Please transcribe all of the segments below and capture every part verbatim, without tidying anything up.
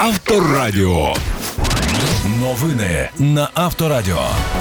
Авторадіо. Новини на Авторадіо.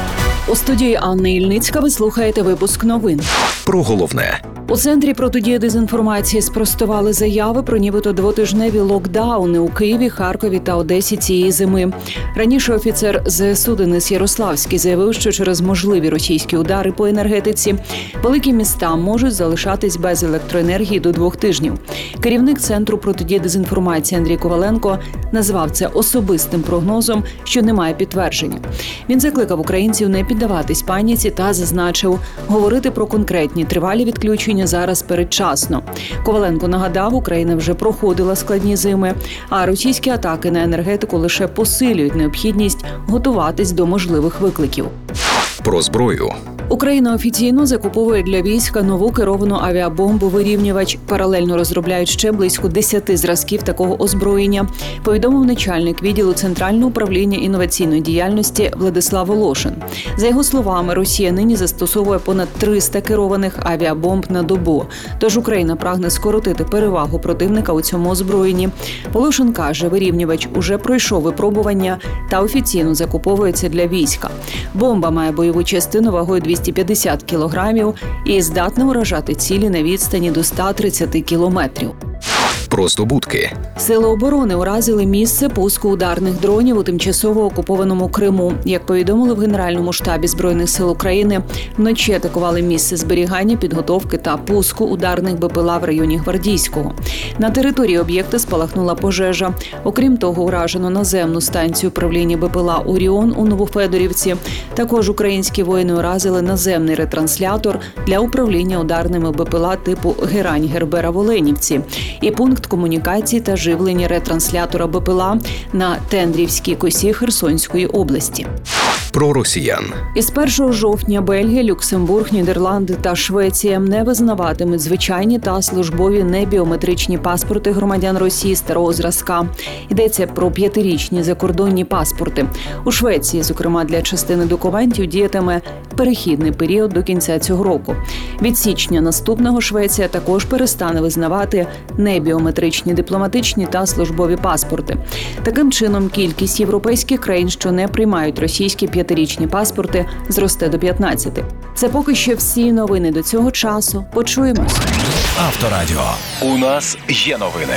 У студії Анна Ільницька ви слухаєте випуск новин. Про головне. У Центрі протидії дезінформації спростували заяви про нібито двотижневі локдауни у Києві, Харкові та Одесі цієї зими. Раніше офіцер ЗСУ Денис Ярославський заявив, що через можливі російські удари по енергетиці великі міста можуть залишатись без електроенергії до двох тижнів. Керівник Центру протидії дезінформації Андрій Коваленко назвав це особистим прогнозом, що не має підтвердження. Він закликав українців не піддаватись паніці та зазначив, говорити про конкретні тривалі відключення зараз передчасно. Коваленко нагадав, Україна вже проходила складні зими, а російські атаки на енергетику лише посилюють необхідність готуватись до можливих викликів. Про зброю. Україна офіційно закуповує для війська нову керовану авіабомбу-вирівнювач. Паралельно розробляють ще близько десяти зразків такого озброєння, повідомив начальник відділу Центрального управління інноваційної діяльності Владислав Волошин. За його словами, Росія нині застосовує понад триста керованих авіабомб на добу. Тож Україна прагне скоротити перевагу противника у цьому озброєнні. Волошин каже, вирівнювач уже пройшов випробування та офіційно закуповується для війська. Бомба має бойову частину вагою двісті п'ятдесят кілограмів і здатна уражати цілі на відстані до ста тридцяти кілометрів. Про здобутки. Сили оборони уразили місце пуску ударних дронів у тимчасово окупованому Криму. Як повідомили в Генеральному штабі Збройних сил України, вночі атакували місце зберігання, підготовки та пуску ударних БПЛА в районі Гвардійського. На території об'єкта спалахнула пожежа. Окрім того, уражено наземну станцію управління БПЛА «Оріон» у Новофедорівці. Також українські воїни уразили наземний ретранслятор для управління ударними БПЛА типу «Герань-Гербера» в Оленівці і пункт комунікації та живлення ретранслятора БПЛА на Тендрівській косі Херсонської області. Про росіян. Із першого жовтня Бельгія, Люксембург, Нідерланди та Швеція не визнаватимуть звичайні та службові небіометричні паспорти громадян Росії старого зразка. Йдеться про п'ятирічні закордонні паспорти. У Швеції, зокрема, для частини документів діятиме перехідний період до кінця цього року. Від січня наступного Швеція також перестане визнавати небіометричні дипломатичні та службові паспорти. Таким чином, кількість європейських країн, що не приймають російські п'ятирічні паспорти, зросте до п'ятнадцяти. Це поки що всі новини до цього часу. Почуємось. Авторадіо. У нас є новини.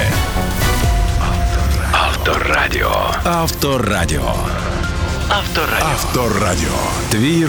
Авторадіо. Авторадіо. Авторадіо. Авторадіо. Твій